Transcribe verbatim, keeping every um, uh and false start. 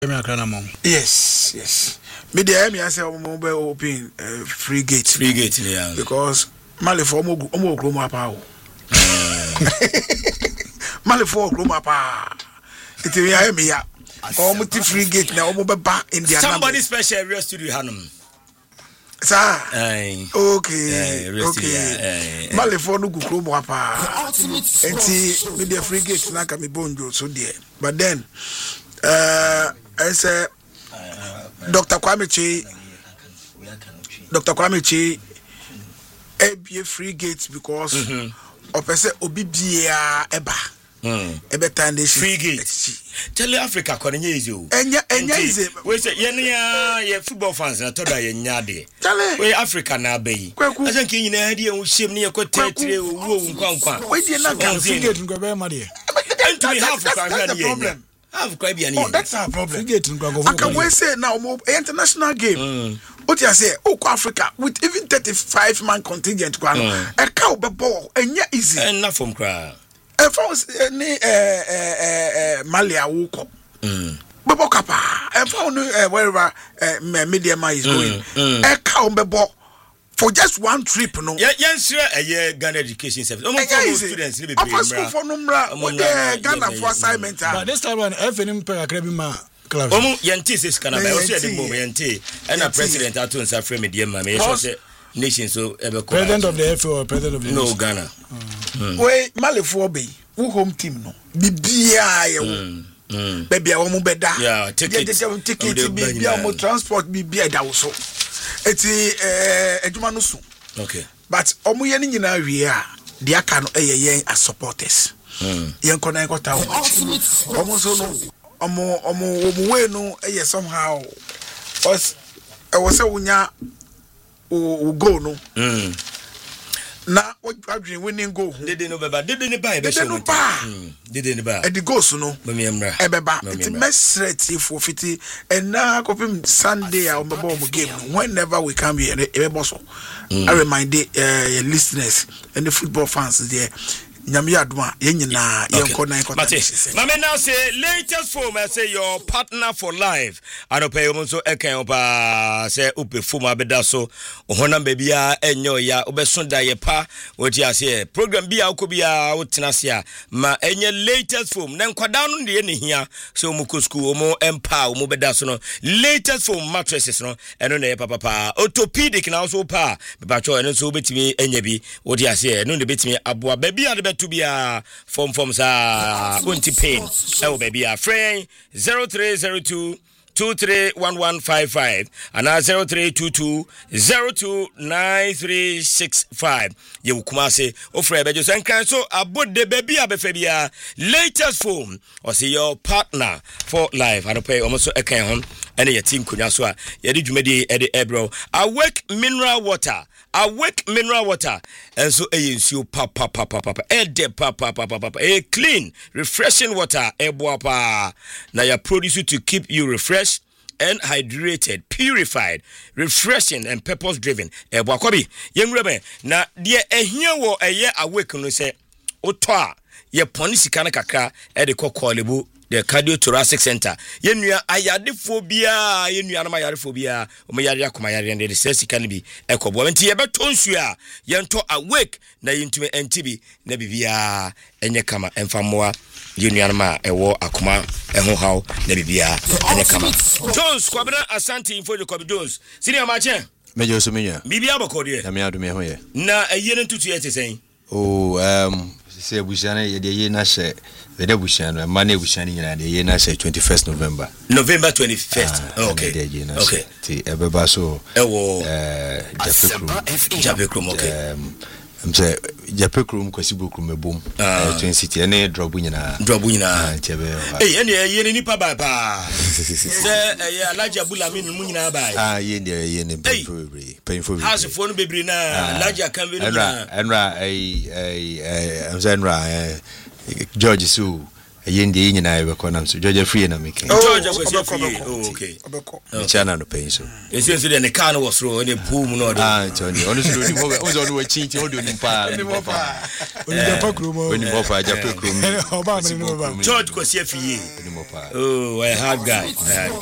Yes, yes. Me the me say omo open uh, free gate. Free gate, yeah. Because Mali for omo omo groma pa. Mali for groma pa. It we hear me ya. Omo ti free gate na omo be ba in their somebody number. Special area studio hanum. Sir. Aye. Okay. Aye, okay. Mali for no groma pa. Enti me the free gate na ka me bonjo so there. But then uh I say Doctor Kwame Chi Doctor Kwame Chi e be free gates because of say obi bia eba ebe time dey free gate tell Africa ko nya easy o enya enya easy we say ye na ye football fans na to da ye nya de we Africa na abayi asa nke nyina de e hiem ne ye ko tetre owu owu nkwa nkwa we dey na ka free gate ngo be ma de and we have to problem have quite be an oh, that's our problem. I can we say now more international game. Mm. What you say? Oh, Africa with even thirty-five man contingent. Mm. A cow be ball and yeah easy. And not from cry. A France ni eh eh Malia Woko. Mm. Bebo kapa. And found wherever media is going. A cow be ball. For just one trip, no. Yeah, yes, a year Ghana education service. Almost students live in school for number. What the Ghana for assignment? But this time when F N M per Akrebima club. Omo Yantis is Canada. I also at the moment Yanti and a president at once a frame media mammy. Nation so ever president of the F O or president of the no Ghana. Wait, Malifobi, who home team no. Bibia. Baby, I want better. Yeah, ticket, ticket, baby, I want transport, baby, I also. It's a Jumanusu. Okay. But Omu Yen in area, the Akan a yen as supporters. Yen Konako Town. Almost no, Omo, Omo, no, a year somehow. Was I was a wunya go no. Now, what you winning go? Didn't know about didn't buy, didn't buy. Didn't buy. And the ghost no, Mamma, Ebeba, it's a mess threat for fifty, and now copy Sunday on the bomb game. Whenever we come here, I remind the uh, listeners and the football fans there. Nyamiadwa yenyina yenkona yenkona mama now say latest form I say your partner for life anope yo so eken opa say upe form abeda so ohonam ba bia enyo ya obeso da ye pa woti ase program bia ukobia wotena se a ma enye latest form na nkwada no de ne hia so omuko school omo empa omo beda so no latest form mattresses no eno na ye papa pa orthopedic na so pa be ba cho eno so betimi enya bi woti ase eno de betimi aboa ba bia de to be a form forms are going to pain. Oh, baby, a friend zero three zero two two three one one five five and now zero three two two zero two nine three six five. You come say, oh, Fred, but you say, so about the baby, a befebia latest form or see your partner for life. I don't pay almost a can home and your team could also. You did you made Eddie Ebro. Awake mineral water. Awake mineral water and so a you papa papa papa e de papa papa papa a clean refreshing water e boapa na ya produce to keep you refreshed and hydrated, purified, refreshing and purpose driven e boakobi yengrebe na de ehia wo eye awake no se oto a ye poni sika na kakra e de kokolebu the cardiothoracic center yenua ayadephobia yenua na ayadephobia o me yare akoma yare and the research can be ekobo nti ye beto nsu a yento awake na yintumi entibi na bibia enye kama emfamoa yenua na ewo akoma eho haw na bibia enye kama Jones kwabena Asante info de Kobe Jones senior mache mejo so menya bibia bokode na me adu me ho ye na eyene ntutu ye tesen oh um se bushana ye de ye na she the bushana mane bushana nyina de ye na she twenty-first November November twenty-first ah, okay okay ti ebeba so ewo eh Japekrum Japekrum okay um I'm say Japekrum kwasibokrum mebom eh twin city ene drobu nyina drobu nyina tiebe eh ene ye ni pa ba ba se eh alaja bulami mu nyina ba ah ye ne ye ne painful painful house for no bebre na alaja kan be na enra eh eh I'm saying right George so ɛyɛ ndi yɛ nyinaa yɛbɛkɔ nam so Georgia free na making Georgia kwasi free oh okay China no pay so esi nso de ne car no was ro ne pool mu no ah Tony ono so ni mo ono no wachi nti ono ni pa Oni mopa. Oni japa krumo. oni mo pa japa krumo Oba me no ba. George kwasi free oni mo pa oh a hard guy